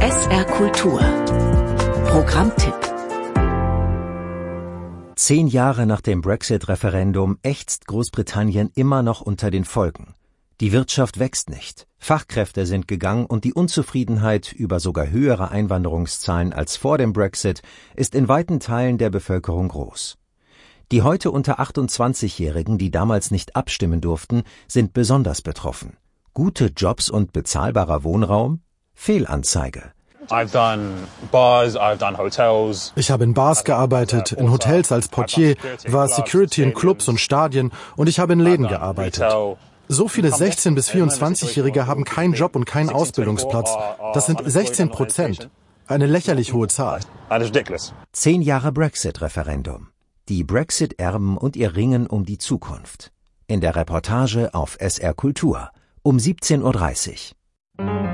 SR Kultur Programmtipp. 10 Jahre nach dem Brexit-Referendum ächzt Großbritannien immer noch unter den Folgen. Die Wirtschaft wächst nicht, Fachkräfte sind gegangen und die Unzufriedenheit über sogar höhere Einwanderungszahlen als vor dem Brexit ist in weiten Teilen der Bevölkerung groß. Die heute unter 28-Jährigen, die damals nicht abstimmen durften, sind besonders betroffen. Gute Jobs und bezahlbarer Wohnraum? Fehlanzeige. Ich habe in Bars gearbeitet, in Hotels als Portier, war Security in Clubs und Stadien und ich habe in Läden gearbeitet. So viele 16- bis 24-Jährige haben keinen Job und keinen Ausbildungsplatz. Das sind 16%. Eine lächerlich hohe Zahl. 10 Jahre Brexit-Referendum. Die Brexit-Erben und ihr Ringen um die Zukunft. In der Reportage auf SR Kultur um 17:30 Uhr.